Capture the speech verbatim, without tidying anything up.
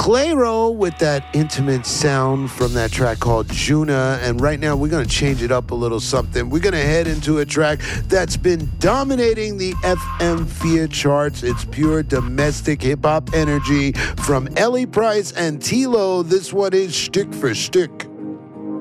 Clairo with that intimate sound from that track called Juna. And right now we're going to change it up a little something. We're going to head into a track that's been dominating the F M F I A charts. It's pure domestic hip-hop energy from Ellie Price and Tilo. This one is Shtick for Shtick.